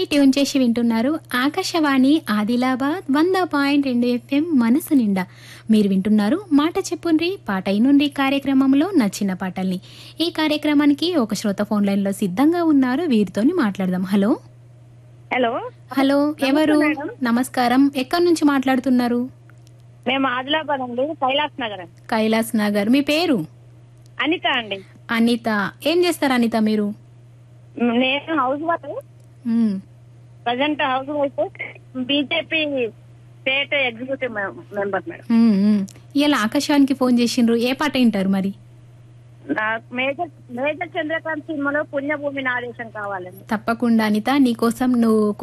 Tune చేసి వింటున్నారు Akashvani Adilabad 100.2 FM మనసు నిండా. మీరు వింటున్నారు మాట చెప్పుండ్రి పాట అయినుండ్రి కార్యక్రమంలో నచ్చిన పాటల్ని. ఈ కార్యక్రమానికి ఒక శ్రోత ఫోన్ లైన్ లో సిద్ధంగా ఉన్నారు, వీరితోని మాట్లాడదాం. హలో హలో హలో, ఎవరు? మేడం. నమస్కారం, ఎక్కడి నుంచి మాట్లాడుతున్నారు? మేము ఆదిలాబాద్ అండి, కైలాస్ నగర్ అండి. కైలాస్ నగర్. మీ పేరు? అనిత అండి. అనిత. ఏం చేస్తారు అనిత మీరు? నేను హౌస్ వైఫ్, మ్మ్. Present house wife, BJP state executive member madam. ఇలా ఆకాశానికి ఫోన్ చేసిండ్రు, ఏ పాట వింటారు మరి? నాకు మేజర్ మేజర్ చంద్రకాంత్ సినిమాలో పుణ్యభూమి నా దేశం కావాలండి. తప్పకుండా అనిత, నీకోసం నువ్వు